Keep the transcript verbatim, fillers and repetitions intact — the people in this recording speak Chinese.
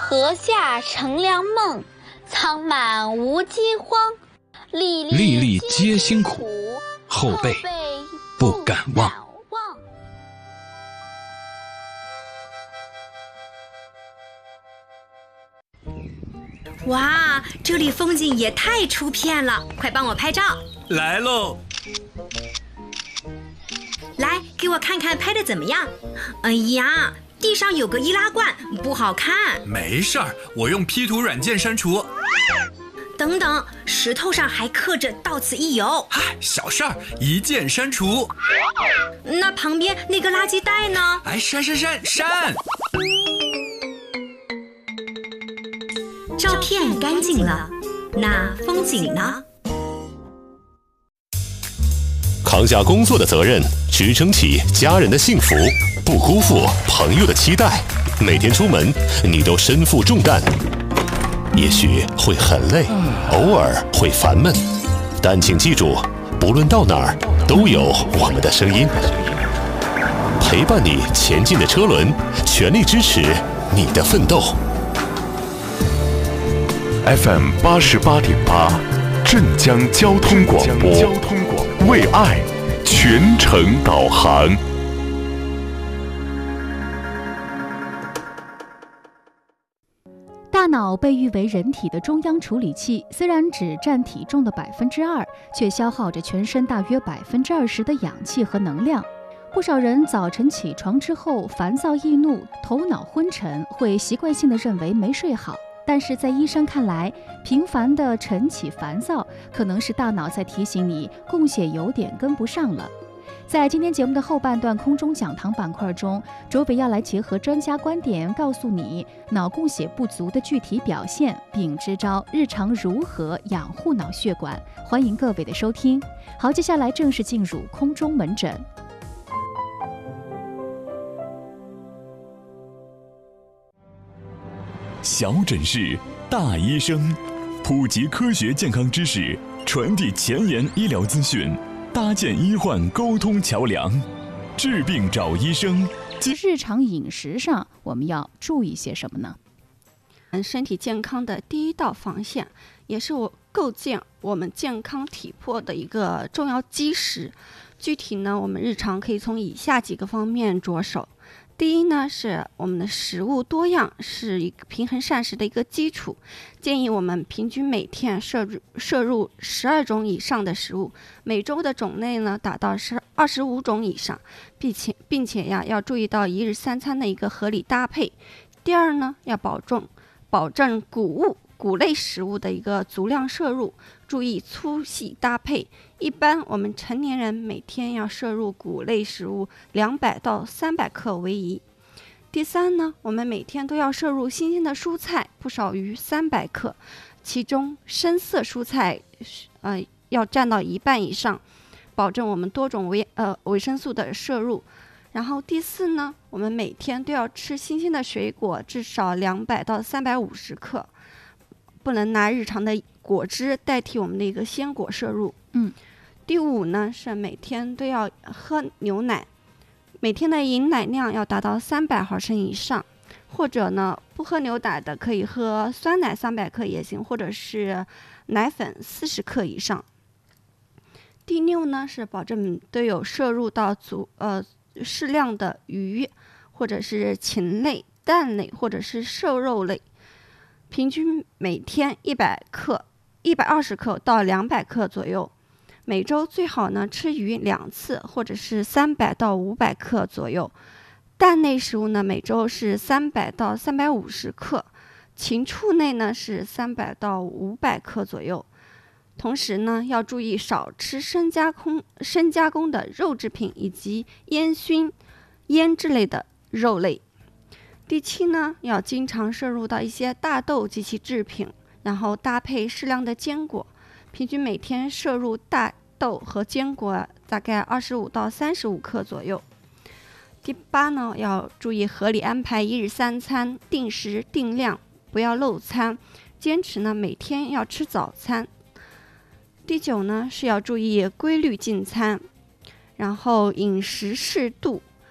河下乘凉梦，苍满无饥荒。粒粒皆辛苦， 后辈不敢忘。 哇，这里风景也太出片了，快帮我拍照。 来喽！ 来，给我看看拍的怎么样？哎呀，地上有个易拉罐，不好看。 没事儿，我用 P 图软件删除。 等等，石头上还刻着到此一游。 嗨，小事儿，一键删除。 那旁边那个垃圾袋呢？ 哎，删删删删！ 照片干净了，那风景呢？ 扛下工作的责任，支撑起家人的幸福，不辜负朋友的期待。每天出门，你都身负重担，也许会很累，偶尔会烦闷，但请记住，不论到哪儿，都有我们的声音，陪伴你前进的车轮，全力支持你的奋斗。 F M 八十八点八，镇江交通广播，为爱全程导航。 大脑被誉为人体的中央处理器，虽然只占体重的百分之二，却消耗着全身大约百分之二十的氧气和能量。不少人早晨起床之后烦躁易怒，头脑昏沉，会习惯性地认为没睡好。但是在医生看来，频繁的晨起烦躁可能是大脑在提醒你供血有点跟不上了。在今天节目的后半段空中讲堂板块中，卓伟要来结合专家观点，告诉你脑供血不足的具体表现，并支招日常如何养护脑血管。欢迎各位的收听。好，接下来正式进入空中门诊。 小诊室，大医生，普及科学健康知识，传递前沿医疗资讯，搭建医患沟通桥梁，治病找医生。 日常饮食上，我们要注意些什么呢？ 身体健康的第一道防线，也是我构建我们健康体魄的一个重要基石。具体呢，我们日常可以从以下几个方面着手。第一呢，是我们的食物多样，是一个平衡膳食的一个基础。建议我们平均每天摄入摄入十二种以上的食物，每周的种类呢达到是二十五种以上，并且并且呀要注意到一日三餐的一个合理搭配。第二呢，要保证保证谷物谷类食物的一个足量摄入，注意粗细搭配。一般我们成年人每天要摄入谷类食物两百到三百克为宜。第三呢，我们每天都要摄入新鲜的蔬菜，不少于三百克，其中深色蔬菜呃要占到一半以上，保证我们多种维呃维生素的摄入。然后第四呢，我们每天都要吃新鲜的水果，至少两百到三百五十克，不能拿日常的果汁代替我们的一个鲜果摄入。 嗯， 第五呢是每天都要喝牛奶，每天的饮奶量要达到三百毫升以上，或者呢不喝牛奶的可以喝酸奶三百克也行，或者是奶粉四十克以上。第六呢是保证都有摄入到足呃适量的鱼，或者是禽类、蛋类或者是瘦肉类，平均每天一百克、一百二十克到两百克左右。每周最好呢吃鱼两次，或者是三百到五百克左右。蛋类食物呢每周是三百到三百五十克，禽畜类呢是三百到五百克左右。同时呢，要注意少吃深加工、深加工的肉制品以及烟熏、腌制类的肉类。第七呢，要经常摄入到一些大豆及其制品，然后搭配适量的坚果，平均每天摄入大豆和坚果大概二十五到三十五克左右。第八呢，要注意合理安排一日三餐，定时定量，不要漏餐，坚持呢每天要吃早餐。第九呢是要注意规律进餐，然后饮食适度，